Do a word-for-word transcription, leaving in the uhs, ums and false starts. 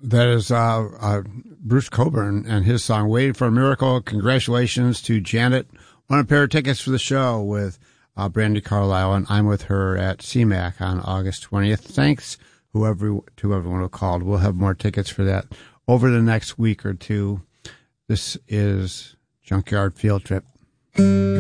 That is uh, uh, Bruce Cockburn and his song "Waiting for a Miracle." Congratulations to Janet. Won a pair of tickets for the show with uh, Brandy Carlisle, and I'm with her at C MAC on August twentieth. Thanks whoever to everyone who called. We'll have more tickets for that over the next week or two. This is Junkyard Field Trip.